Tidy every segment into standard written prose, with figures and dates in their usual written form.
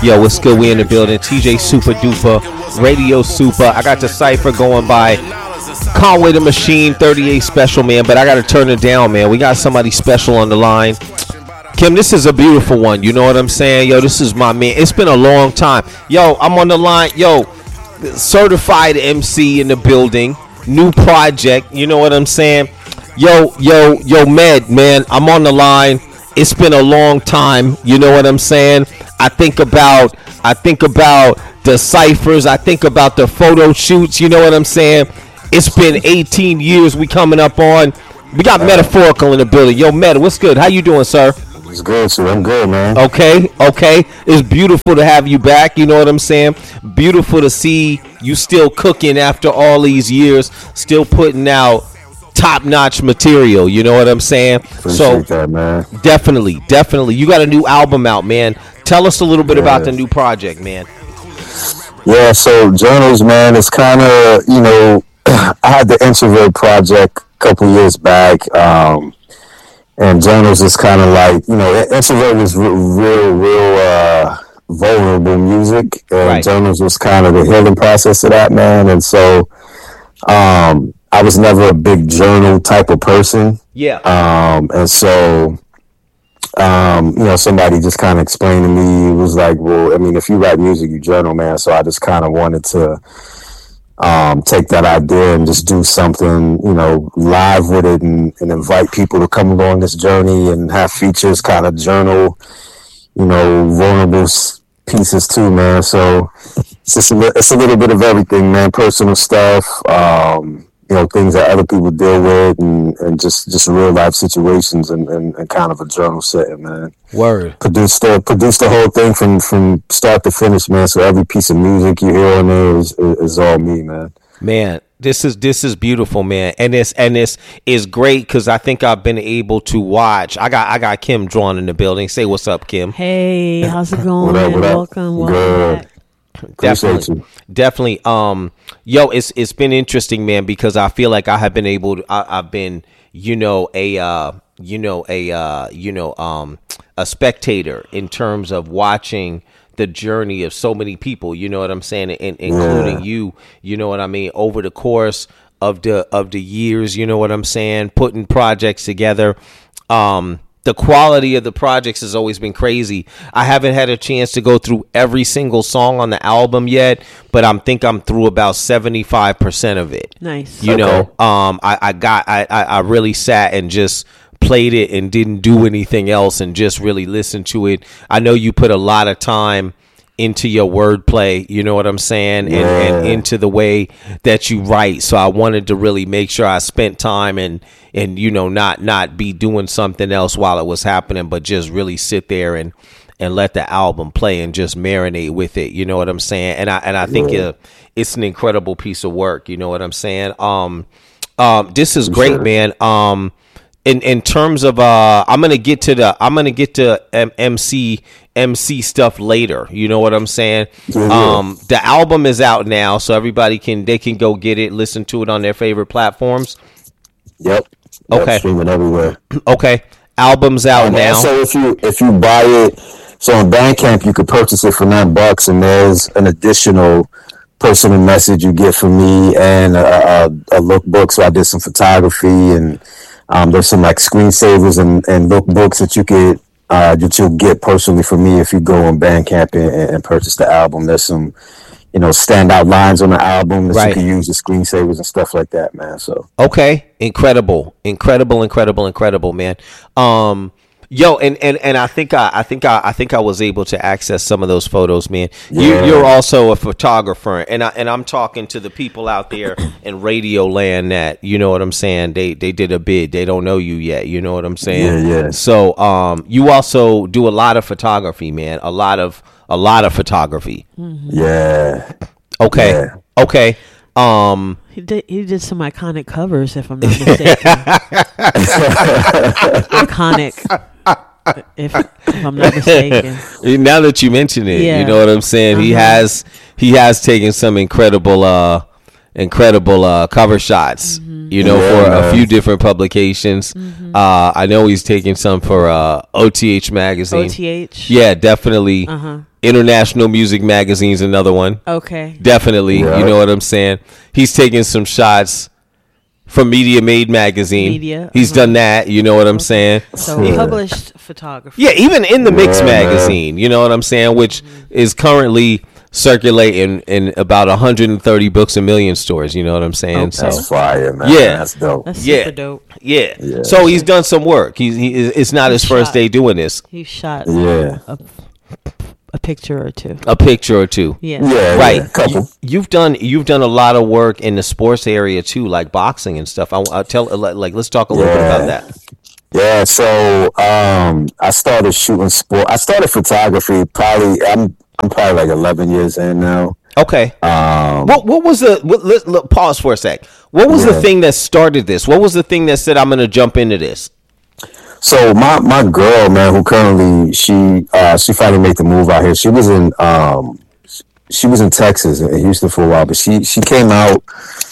Yo, what's good? We in the building. TJ Super Duper, Radio Super. I got the cipher going by Conway the Machine 38 Special, man. But I got to turn it down, man. We got somebody special on the line. Kim, this is a beautiful one. You know what I'm saying? Yo, this is my man. It's been a long time. Yo, I'm on the line. Yo, certified MC in the building. New project. You know what I'm saying? Yo, Med, man. I'm on the line. It's been a long time. You know what I'm saying? I think about the ciphers. I think about the photo shoots. You know what I'm saying? It's been 18 years we coming up on. We got Metaphorical in the building. Yo, Meta, what's good? How you doing, sir? It's good, sir. I'm good, man. Okay. It's beautiful to have you back. You know what I'm saying? Beautiful to see you still cooking after all these years, still putting out top-notch material. You know what I'm saying? Appreciate that, man. Definitely. You got a new album out, man. Tell us a little bit about the new project, man. Yeah, so Journals, man, it's kind of, I had the Introvert project a couple years back, and Journals is kind of like, Introvert was real vulnerable music, and right. Journals was kind of the healing process of that, man, and so I was never a big journal type of person. Yeah. And so somebody just kind of explained to me, it was like, well, I mean, if you write music, you journal, man. So I just kind of wanted to take that idea and just do something, live with it and invite people to come along this journey and have features, kind of journal, vulnerable pieces too, man. So it's a little bit of everything, man. Personal stuff, things that other people deal with and just real life situations and kind of a journal setting, man. Word. Produced the whole thing from start to finish, man. So every piece of music you hear on there is all me, man. Man, this is beautiful, man. And this is great because I think I've been able to watch. I got Kim drawn in the building. Say what's up, Kim. Hey, how's it going? What up? Welcome back. Definitely. Yo, it's been interesting, man, because I feel like I have been able to, I've been, a spectator in terms of watching the journey of so many people, you know what I'm saying, including you know what I mean, over the course of the years, you know what I'm saying, putting projects together. The quality of the projects has always been crazy. I haven't had a chance to go through every single song on the album yet, but I'm through about 75% of it. Nice. I really sat and just played it and didn't do anything else and just really listened to it. I know you put a lot of time into your wordplay, you know what I'm saying, and into the way that you write. So I wanted to really make sure I spent time and not be doing something else while it was happening, but just really sit there and let the album play and just marinate with it. You know what I'm saying? And I think it's an incredible piece of work. You know what I'm saying? This is great, man. In terms of I'm gonna get to MC stuff later. You know what I'm saying? The album is out now, so everybody can go get it, listen to it on their favorite platforms. Yep. Okay. Streaming everywhere. Okay. Album's out now. So if you buy it, so on Bandcamp you could purchase it for $9, and there's an additional personal message you get from me and a lookbook. So I did some photography and there's some like screensavers and lookbooks that you could that you'll get personally from me if you go on Bandcamp and purchase the album. There's some standout lines on the album that you can use as screensavers and stuff like that, man. So okay, incredible, man. Yo, and I think I was able to access some of those photos, man. Yeah. You're also a photographer, and I'm talking to the people out there in Radio Land that, you know what I'm saying, they did a bid. They don't know you yet, you know what I'm saying? Yeah. So you also do a lot of photography, man. A lot of photography. Mm-hmm. Yeah. Okay. Yeah. Okay. He did some iconic covers, if I'm not mistaken. Iconic. If I'm not mistaken. Now that you mention it, you know what I'm saying. He has taken some incredible cover shots. Mm-hmm. you know, for a few different publications. I know he's taking some for OTH magazine. OTH? Yeah, definitely. International Music Magazine's another one. Okay. Definitely. Yeah. You know what I'm saying? He's taking some shots from Media Made magazine. Media. He's done that. You know what I'm saying? So published photography. Yeah, even in the Mix Yeah, magazine. You know what I'm saying? Which is currently circulating in about 130 Books a Million stores. You know what I'm saying? Okay. So That's fire, man. Yeah. That's dope. That's Yeah. super dope. yeah. Yeah. So he's done some work. It's not his first shot. day doing this. He shot Yeah. a picture or two. A picture or two. Yeah. Yeah, Right. yeah, couple. You've done a lot of work in the sports area too, like boxing and stuff. I'll tell let's talk a little bit about that. Yeah, so I started shooting sport. I started photography probably. I'm probably like 11 years in now. Okay. What was let's pause for a sec. What was the thing that started this? What was the thing that said I'm going to jump into this? So my girl, man, who currently she finally made the move out here. She was in Texas in Houston for a while, but she came out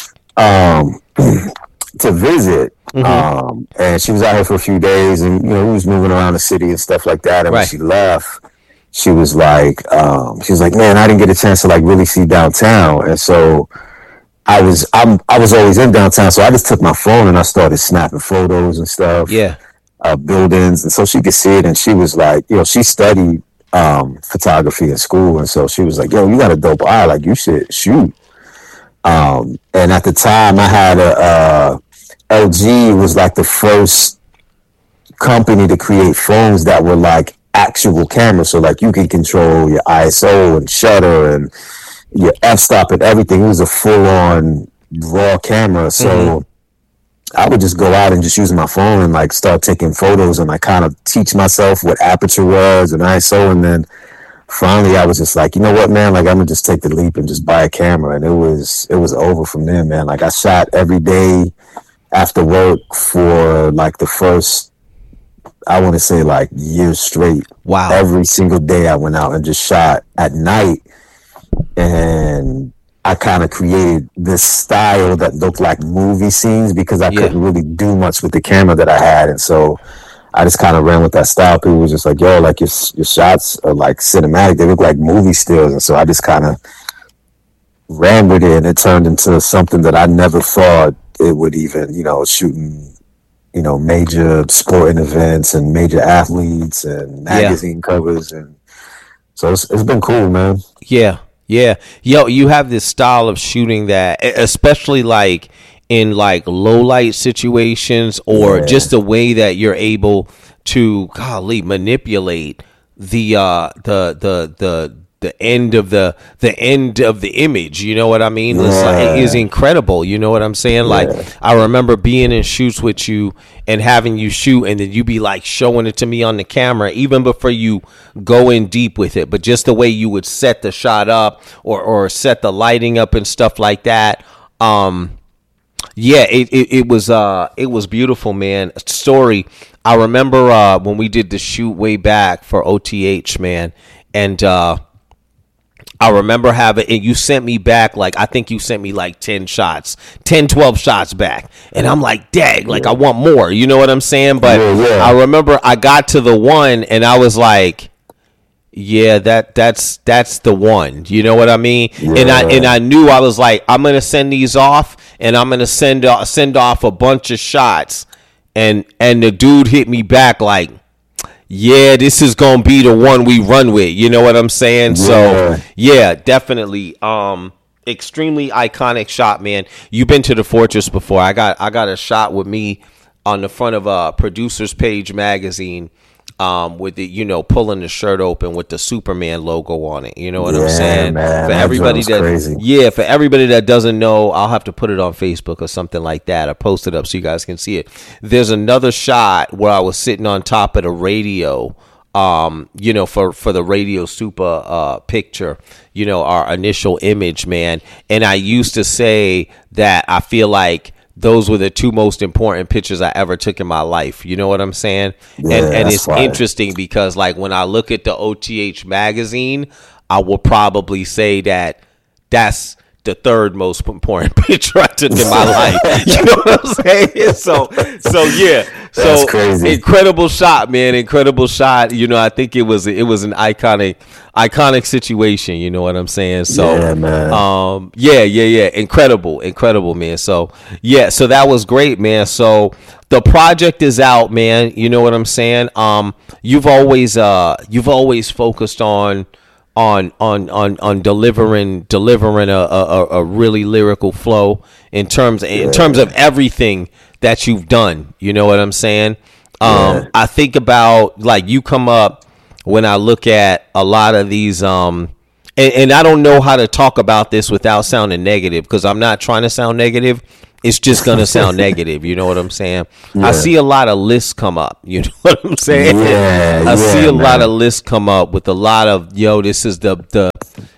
to visit. And she was out here for a few days, and we was moving around the city and stuff like that. And when she left, she was like, man, I didn't get a chance to like really see downtown. And so I was always in downtown, so I just took my phone and I started snapping photos and stuff. Yeah. Buildings, and so she could see it. And she was like, she studied photography in school, and so she was like, yo, you got a dope eye, like you should shoot. And at the time I had LG was like the first company to create phones that were like actual cameras, so like you can control your ISO and shutter and your f-stop and everything. It was a full-on raw camera. So I would just go out and just use my phone and like start taking photos and like kind of teach myself what aperture was and ISO. And then finally I was just like, you know what, man, like I'm gonna just take the leap and just buy a camera. And it was over from there, man. Like I shot every day after work for like the first, I want to say like years straight. Wow. Every single day I went out and just shot at night. And I kind of created this style that looked like movie scenes because I couldn't really do much with the camera that I had. And so I just kind of ran with that style. People were just like, yo, like your shots are like cinematic. They look like movie stills. And so I just kind of ran with it, and it turned into something that I never thought it would even, shooting, major sporting events and major athletes and magazine covers. And so it's been cool, man. Yeah. Yeah. Yo, you have this style of shooting that, especially like in like low light situations, or just the way that you're able to manipulate the end of the image. You know what I mean? It is incredible. You know what I'm saying? Like I remember being in shoots with you and having you shoot, and then you be like showing it to me on the camera even before you go in deep with it. But just the way you would set the shot up or set the lighting up and stuff like that. It was beautiful, man. Story. I remember when we did the shoot way back for OTH, man, and I remember having, and you sent me back, like, I think you sent me like 12 shots back. And I'm like, dang, like, I want more. You know what I'm saying? But I remember I got to the one and I was like, yeah, that's the one. You know what I mean? Yeah. And I knew, I was like, I'm going to send these off, and I'm going to send off a bunch of shots. And the dude hit me back like, yeah, this is gonna be the one we run with. You know what I'm saying? Yeah. So yeah, definitely. Extremely iconic shot, man. You've been to the Fortress before. I got a shot with me on the front of a Producer's Page magazine, with the pulling the shirt open with the Superman logo on it. You know what I'm saying? Man, for everybody for everybody that doesn't know, I'll have to put it on Facebook or something like that. I post it up so you guys can see it. There's another shot where I was sitting on top of the radio, for the Radio Super picture, our initial image, man. And I used to say that I feel like those were the two most important pictures I ever took in my life. You know what I'm saying? Yeah, and it's interesting because, like, when I look at the OTH magazine, I will probably say that's the third most important picture I took in my life. You know what I'm saying? So yeah. That's crazy. Incredible shot, man. Incredible shot. You know, I think it was an iconic situation. You know what I'm saying? So, yeah, man. Yeah. Incredible, man. So, yeah. So that was great, man. So the project is out, man. You know what I'm saying? You've always focused on delivering a really lyrical flow in terms of everything that you've done. You know what I'm saying? I think about, like, you come up when I look at a lot of these and I don't know how to talk about this without sounding negative, because I'm not trying to sound negative. It's just going to sound negative. You know what I'm saying? Yeah. I see a lot of lists come up. You know what I'm saying? I see a lot of lists come up with a lot of, this is the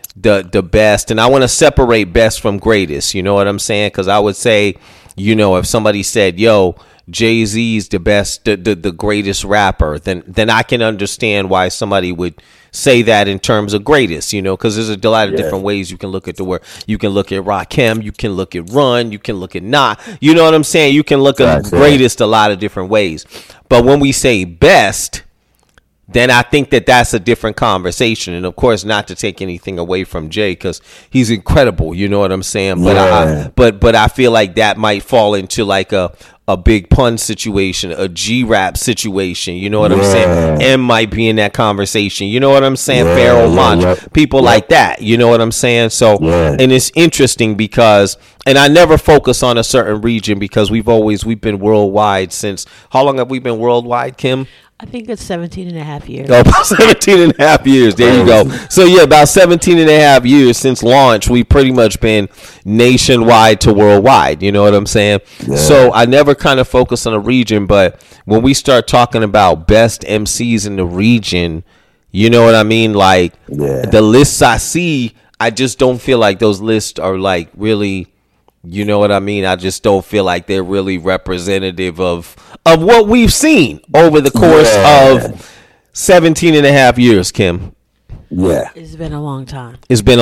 best. And I want to separate best from greatest. You know what I'm saying? Because I would say, if somebody said, Jay-Z's the best, the greatest rapper, then I can understand why somebody would say that in terms of greatest, because there's a lot of different ways you can look at the word. You can look at Rakim, you can look at Run, you can look at Nah. You know what I'm saying? You can look at greatest a lot of different ways. But when we say best, then I think that's a different conversation. And of course, not to take anything away from Jay, because he's incredible. You know what I'm saying? But but I feel like that might fall into like a Big Pun situation, a G-Rap situation. You know what I'm saying? M might be in that conversation. You know what I'm saying? Pharoah Monch, people like that. You know what I'm saying? So, and it's interesting because, and I never focus on a certain region, because we've been worldwide since, how long have we been worldwide, Kim? I think it's 17 and a half years. Oh, about 17 and a half years. There you go. So, yeah, about 17 and a half years since launch, we've pretty much been nationwide to worldwide. You know what I'm saying? Yeah. So I never kind of focus on a region, but when we start talking about best MCs in the region, you know what I mean? Like, the lists I see, I just don't feel like those lists are like really... You know what I mean? I just don't feel like they're really representative of what we've seen over the course of 17 and a half years, Kim. Yeah. It's been a long time.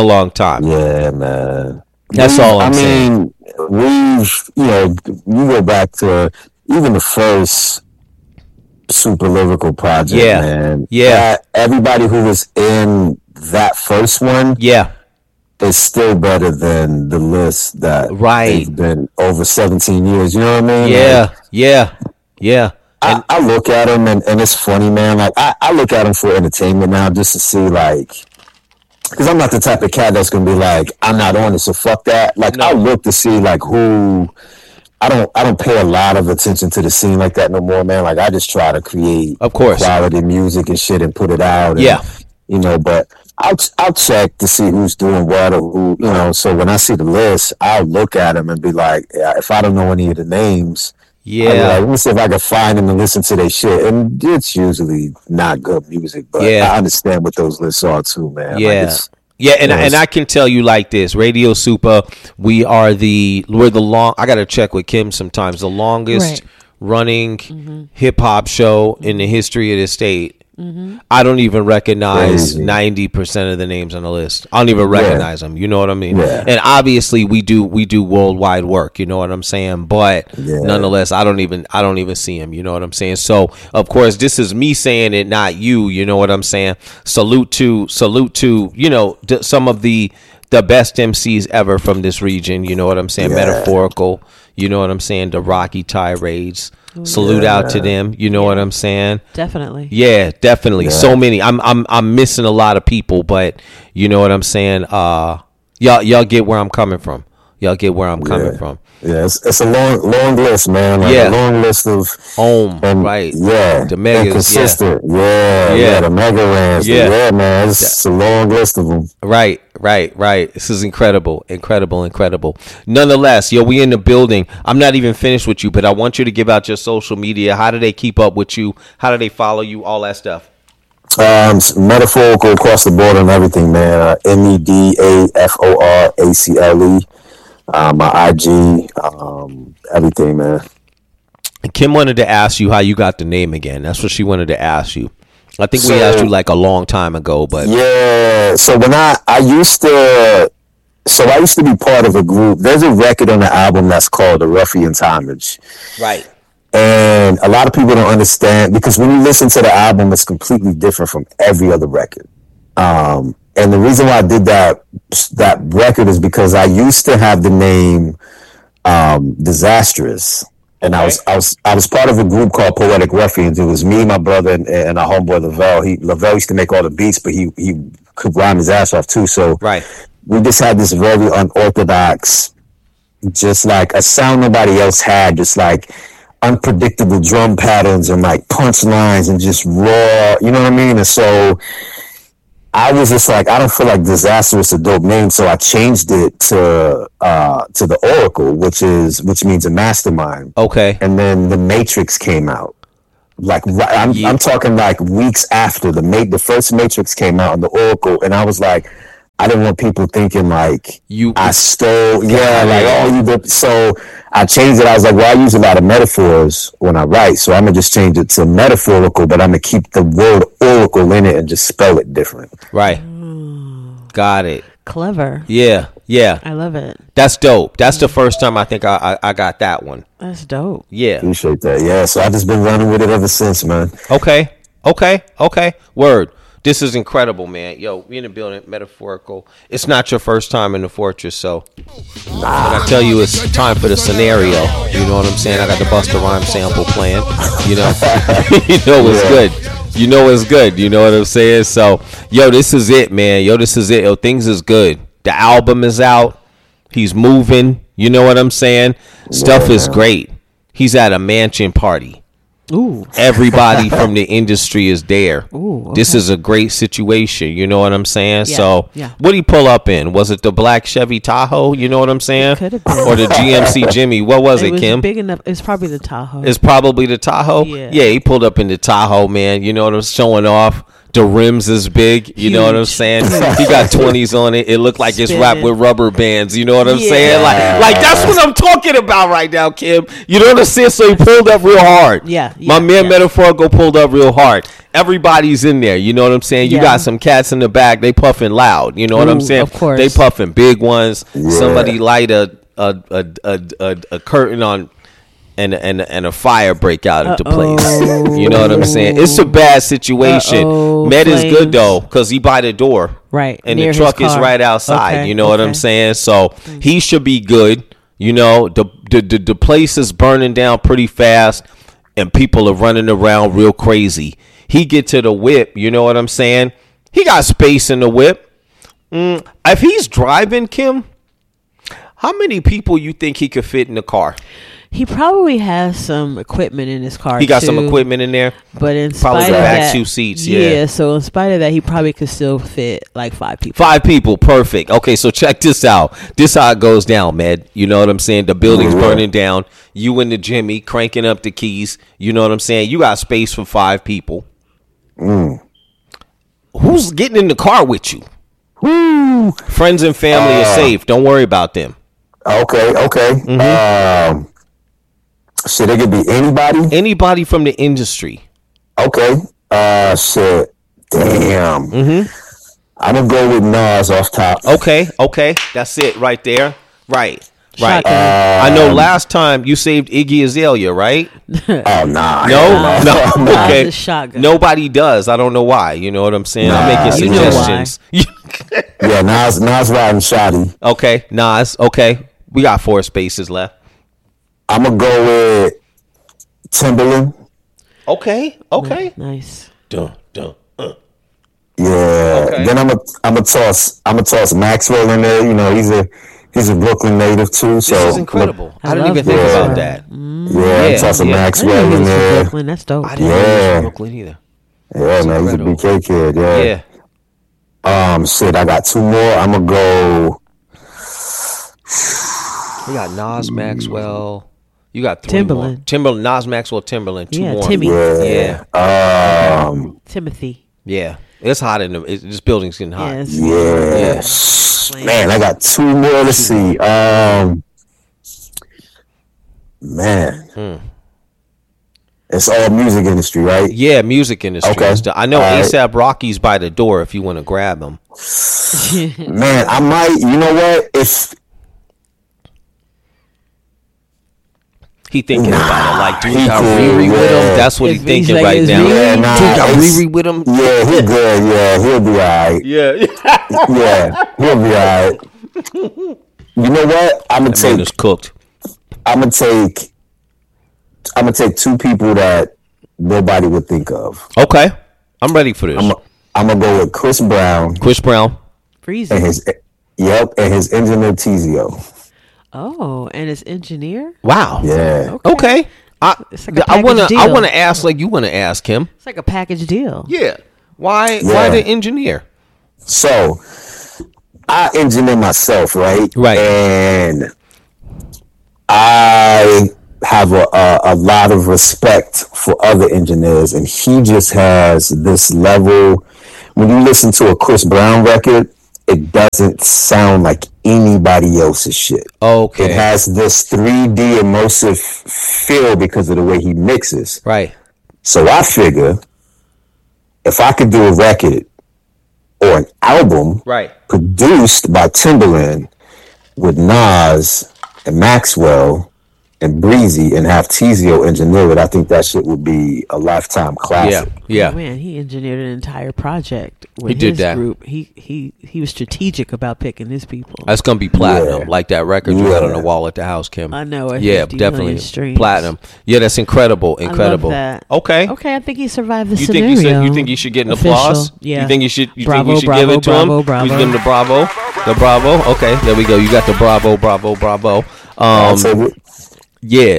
Yeah, man. That's all I'm saying. We've, you go back to even the first Super Lyrical project, man. Yeah. Everybody who was in that first one. Yeah. It's still better than the list that they've been over 17 years. You know what I mean? Yeah. I look at them and it's funny, man. Like, I look at them for entertainment now, just to see, like, because I'm not the type of cat that's going to be like, I'm not on it, so fuck that. Like, I look to see, like, who... I don't pay a lot of attention to the scene like that no more, man. Like, I just try to create quality music and shit and put it out. And, but... I'll check to see who's doing what, or who, so when I see the list, I'll look at them and be like, if I don't know any of the names, let me see if I can find them and listen to their shit. And it's usually not good music, but I understand what those lists are too, man. And I can tell you like this, Radio Super, we're the I got to check with Kim sometimes, the longest running hip hop show in the history of the state. Mm-hmm. I don't even recognize 90% of the names on the list. I don't even recognize them. You know what I mean? Yeah. And obviously we do worldwide work. You know what I'm saying? But nonetheless, I don't even see them. You know what I'm saying? So of course, this is me saying it, not you. You know what I'm saying? Salute to some of the best MCs ever from this region. You know what I'm saying? Metaphorical. You know what I'm saying? The Rocky Tirades. Salute out to them. You know what I'm saying? Definitely. Yeah, definitely. Yeah. So many. I'm missing a lot of people, but you know what I'm saying? Y'all get where I'm coming from. Y'all get where I'm coming from. Yeah, it's a long list, man. Like a long list of right. Yeah, the megas, consistent. The mega rands. Yeah, man. It's a long list of them. Right. This is incredible. Nonetheless, we in the building. I'm not even finished with you, but I want you to give out your social media. How do they keep up with you? How do they follow you? All that stuff. Metaphorical across the board and everything, man. MEDAFORACLE. My IG, everything, man. Kim wanted to ask you how you got the name again. That's what she wanted to ask you. I think we asked you like a long time ago, but so when I used to So I used to be part of a group. There's a record on the album that's called The Ruffian's Homage. Right. And a lot of people don't understand, because when you listen to the album, it's completely different from every other record. And the reason why I did that record is because I used to have the name Disastrous. And I was part of a group called Poetic Ruffians. It was me, my brother, and our homeboy Lavelle. Lavelle used to make all the beats, but he could rhyme his ass off too. So we just had this very unorthodox, just like a sound nobody else had, just like unpredictable drum patterns and like punchlines and just raw, you know what I mean? And so I was just like, I don't feel like Disaster is a dope name, so I changed it to the Oracle, which means a mastermind. Okay. And then the Matrix came out. Like I'm talking like weeks after the first Matrix came out, and the Oracle, and I was like, I didn't want people thinking like I stole, so I changed it. I was like, well, I use a lot of metaphors when I write, so I'm gonna just change it to metaphorical, but I'm gonna keep the word oracle in it and just spell it different. Right. Got it. Clever. Yeah. I love it. That's dope. That's the first time I think I got that one. That's dope. Yeah. Appreciate that. Yeah. So I've just been running with it ever since, man. Okay. Word. This is incredible, man. Yo, we in the building, metaphorical. It's not your first time in the fortress, so when I tell you it's time for the scenario, you know what I'm saying? I got the Busta Rhymes sample playing, you know. It's good. You know it's good. You know what I'm saying? So, yo, this is it, man. Yo, things is good. The album is out. He's moving. You know what I'm saying? Stuff is great. He's at a mansion party. Ooh. Everybody from the industry is there. Ooh, okay. This is a great situation. You know what I'm saying? Yeah, So, what did he pull up in? Was it the black Chevy Tahoe? You know what I'm saying? Could have been. Or the GMC Jimmy? What was it, Kim? Big enough. It's probably the Tahoe. It's probably the Tahoe? Yeah, he pulled up in the Tahoe, man. You know what I'm showing off. The rims is big, you know what I'm saying? He got 20s on it. It looked like it's wrapped with rubber bands, you know what I'm saying? Like that's what I'm talking about right now, Kim. You know what I'm saying? So he pulled up real hard. My man Metaphorical pulled up real hard. Everybody's in there, you know what I'm saying? You got some cats in the back, they puffing loud, you know what I'm saying? Of course. They puffing big ones. Somebody light a curtain on and a fire break out into place. You know what I'm saying? It's a bad situation. Med is good though, because he by the door, right? And the truck is right outside. Okay, you know what I'm saying? So he should be good. You know, the place is burning down pretty fast, and people are running around real crazy. He get to the whip. You know what I'm saying? He got space in the whip. If he's driving, Kim, how many people you think he could fit in the car? He probably has some equipment in his car. He got some equipment in there, but in probably spite of back that, 2 seats. So in spite of that, he probably could still fit like 5 people. 5 people, perfect. Okay, so check this out. This how it goes down, man. You know what I'm saying? The building's burning down. You and the Jimmy cranking up the keys. You know what I'm saying? You got space for 5 people. Who's getting in the car with you? Friends and family are safe. Don't worry about them. Okay. Shit, it could be anybody from the industry. Okay. Shit. Damn. I'm gonna go with Nas off top. Okay. That's it right there. Right. I know last time you saved Iggy Azalea, right? Oh, nah. No. Okay. The shotgun. Nobody does. I don't know why. You know what I'm saying? I'm making suggestions. Yeah, Nas riding shoddy. Okay, Nas. Okay. We got 4 spaces left. I'm gonna go with Timberland. Okay. Nice. Dun. Yeah. Okay. Then I'm gonna toss Maxwell in there. You know, he's a Brooklyn native too. So this is incredible. I didn't even think about that. I'm tossing Maxwell in there. Brooklyn, that's dope. I didn't know he was Brooklyn either. Yeah, man, he's a BK kid. Yeah. Shit, I got 2 more. I'm gonna go. We got Nas, Maxwell. You got 3 Timberland. more. Timberland, Nas, Maxwell, Timberland. 2 more. Timmy. Yeah. Timothy. Yeah. It's hot in this building's getting hot. Yeah. Man, I got 2 more. Let's see. Man. It's all music industry, right? Yeah, music industry. Okay. I know All right. ASAP Rocky's by the door if you want to grab him. Man, I might. You know what? If He thinking about it. Like, do we he got cool, Riri with yeah. him? That's what he He's thinking like, right is now. Riri- yeah, Do we nah, got it's- Riri with him? yeah, he good. Yeah, he'll be alright. Yeah. Yeah, he'll be alright. You know what? I'm gonna That man take. is cooked. I'm gonna take two people that nobody would think of. Okay. I'm ready for this. I'm gonna go with Chris Brown Chris Brown. and Freezing. his engineer Tizio. Oh, and his engineer? Oh. Wow. Yeah. Okay. It's like a I wanna package I deal. wanna ask like you wanna ask him. It's like a package deal. Yeah. Why Yeah. the engineer? So I engineer myself, right? Right. And I have a lot of respect for other engineers, and he just has this level. When you listen to a Chris Brown record, it doesn't sound like anybody else's shit. Okay. It has this 3D immersive feel because of the way he mixes. Right. So I figure if I could do a record or an album Right. produced by Timbaland with Nas and Maxwell and Breezy and have Tizio engineer it, I think that shit would be a lifetime Yeah. classic. Yeah. Oh, man, he engineered an entire project with He did his that. group. He was strategic about picking his people. That's gonna be platinum, Yeah. like that record you got on the Yeah. wall at the house, Kim. I know. At Yeah, 50 definitely million streams. platinum. Yeah, that's incredible. Incredible. I love that. Okay. Okay, I think he survived the You scenario. think you think he should get an Official. applause? Yeah. You think you should Bravo, give bravo, it to bravo, him? bravo. You give him the bravo. The bravo. Okay, there we go. You got the bravo, bravo, bravo. I'll take it. Yeah.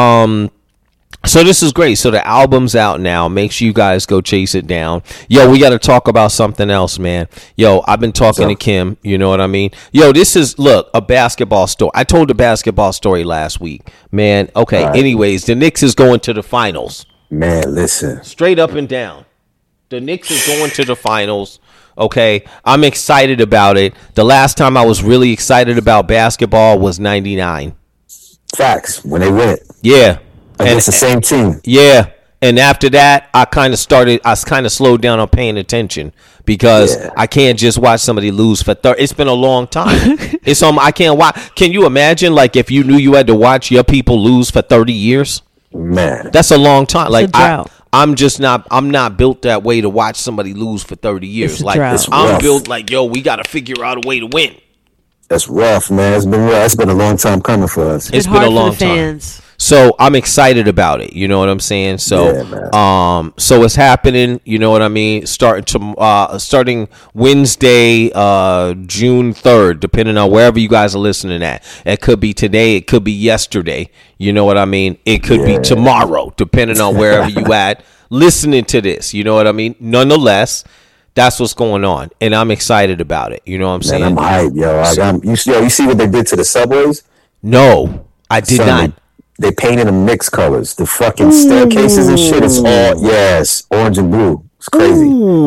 So this is great. So the album's out now. Make sure you guys go chase it down. Yo, we got to talk about something else, man. Yo, I've been talking to Kim. You know what I mean? Yo, this is, look, a basketball story. I told the basketball story last week, man. Okay. Right. Anyways, the Knicks is going to the finals. Man, listen. Straight up and down. The Knicks is going to the finals. Okay. I'm excited about it. The last time I was really excited about basketball was 99. Facts. When they win it Yeah. against the same team. Yeah. And after that, I kind of slowed down on paying attention because Yeah. I can't just watch somebody lose for 30. It's been a long time. I can't watch. Can you imagine, like, if you knew you had to watch your people lose for 30 years? Man. That's a long time. It's Like, a drought. I'm not built that way to watch somebody lose for 30 years. It's a Like, drought. It's I'm rough. built like, yo, we got to figure out a way to win. That's rough, man. It's been rough. It's been a long time coming for us. It's been hard a for long the time. fans. So I'm excited about it. You know what I'm saying? So, Yeah, man. so it's happening. You know what I mean? Starting Wednesday, June 3rd, depending on wherever you guys are listening at. It could be today. It could be yesterday. You know what I mean? It could be tomorrow, depending on wherever you at listening to this. You know what I mean? Nonetheless, that's what's going on, and I'm excited about it. You know what I'm saying? Man, I'm hyped, yo. You see what they did to the subways? No, I did Son, not. They painted them mixed colors. The fucking staircases and shit. It's all orange and blue. It's crazy.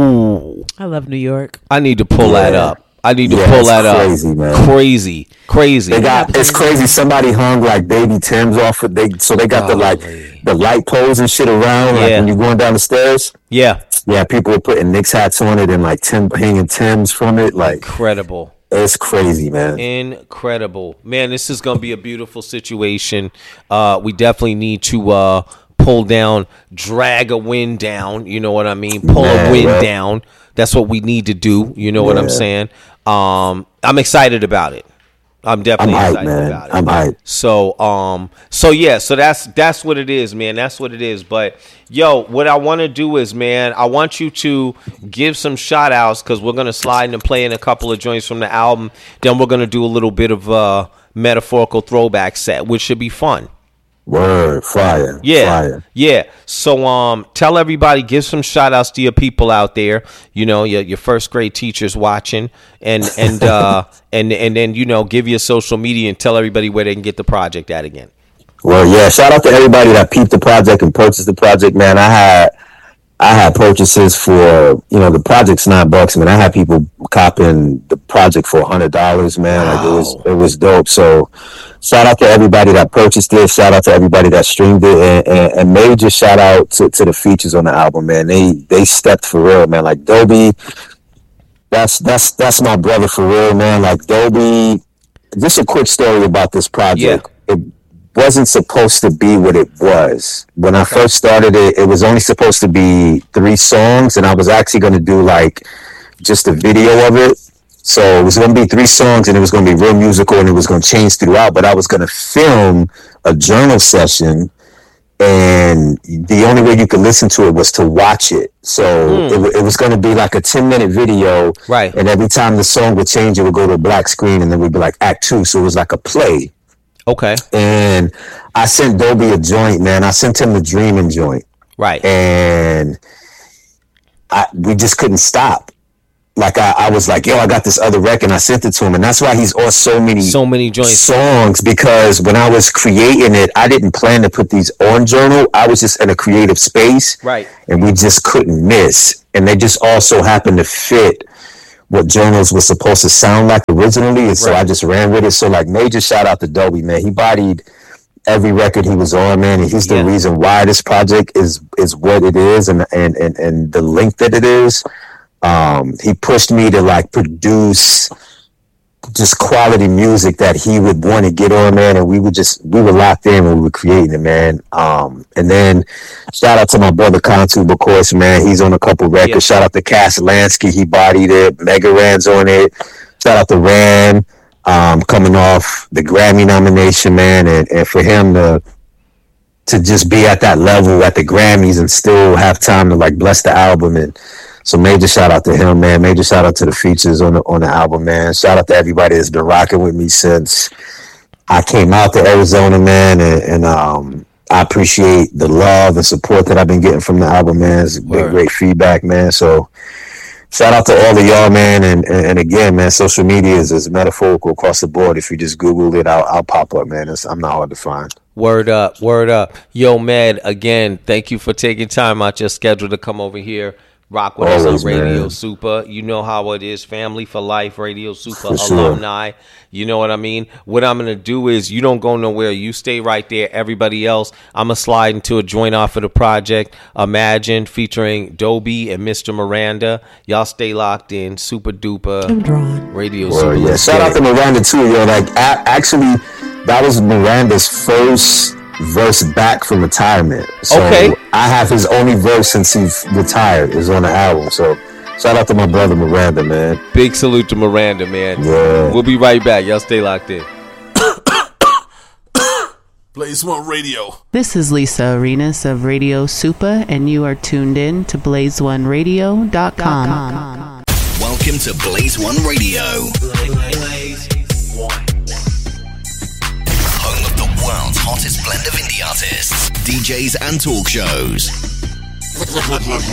I love New York. I need to pull that up. I need to Yeah, pull it's that up. crazy, man. Crazy. It's crazy. Somebody hung like baby Tims off of so they got the light poles and shit around. Like Yeah. when you're going down the stairs. Yeah, Yeah, people were putting Knicks hats on it and like hanging Tims from it. Like incredible. it's crazy, man. Incredible. Man, this is going to be a beautiful situation. We definitely need to pull down, drag a win down. You know what I mean? Pull a win right. down. That's what we need to do. You know what I'm saying? I'm excited about it. I'm definitely hyped, excited man. about it. I'm hyped. So that's what it is, man. That's what it is. But yo, what I want to do is, man, I want you to give some shout outs because we're gonna slide and play in a couple of joints from the album. Then we're gonna do a little bit of metaphorical throwback set, which should be fun. Word, fire. Yeah. Fire. Yeah. So tell everybody, give some shout outs to your people out there, you know, your first grade teachers watching and then, you know, give your social media and tell everybody where they can get the project at again. Well, yeah, shout out to everybody that peeped the project and purchased the project, man. I had purchases for, you know, the project's $9, man. I had people copping the project for $100, man. Wow. Like it was dope. So shout out to everybody that purchased it. Shout out to everybody that streamed it, and major shout out to the features on the album, man. They stepped for real, man. Like Dobie, that's my brother for real, man. Like Dobie. Just a quick story about this project. Yeah. It wasn't supposed to be what it was. When I first started it, it was only supposed to be 3 songs, and I was actually going to do like just a video of it. So it was going to be 3 songs, and it was going to be real musical, and it was going to change throughout. But I was going to film a journal session, and the only way you could listen to it was to watch it. So it was going to be like a 10-minute video, right? And every time the song would change, it would go to a black screen, and then we'd be like Act 2. So it was like a play. Okay. And I sent Dobie a joint, man. I sent him the Dreamin' joint, right? And we just couldn't stop. Like I was like, yo, I got this other record, and I sent it to him, and that's why he's on so many joints songs, because when I was creating it, I didn't plan to put these on Journal. I was just in a creative space, right? And we just couldn't miss, and they just also happened to fit what Journals was supposed to sound like originally, and so I just ran with it. So like, major shout out to Dobie, man. He bodied every record he was on, man, and he's the reason why this project is what it is, and the length that it is. He pushed me to like produce just quality music that he would want to get on, man, and we were locked in when we were creating it, man. And then shout out to my brother Kontube, of course, man. He's on a couple records. Shout out to Cass Lansky, he bodied it. Mega Ran's on it. Shout out to Ran, coming off the Grammy nomination, man, and for him to just be at that level at the Grammys and still have time to like bless the album. And so major shout out to him, man. Major shout out to the features on the album, man. Shout out to everybody that's been rocking with me since I came out to Arizona, man. And I appreciate the love and support that I've been getting from the album, man. It's been great feedback, man. So shout out to all of y'all, man. And again, man, social media is metaphorical across the board. If you just Google it, I'll pop up, man. I'm not hard to find. Word up. Yo, Med, again, thank you for taking time out your schedule to come over here. Rock with us on Radio Super. You know how it is. Family for life, Radio Super alumni. Sure. You know what I mean? What I'm going to do is, you don't go nowhere. You stay right there. Everybody else, I'm going to slide into a joint off of the project, Imagine, featuring Dobie and Mr. Miranda. Y'all stay locked in. Super duper. I'm drawn. Radio Super. Yeah. Shout out to Miranda, too. Yo, like, actually, that was Miranda's first verse back from retirement. So I have his only verse since he retired is on the album. So shout out to my brother Miranda, man. Big salute to Miranda, man. Yeah. We'll be right back. Y'all stay locked in. Blaze One Radio. This is Lisa Arenas of Radio Super, and you are tuned in to BlazeOneRadio.com. Welcome to Blaze One Radio. Blaze One. Home of the world's hottest blend of indie artists, DJs, and talk shows.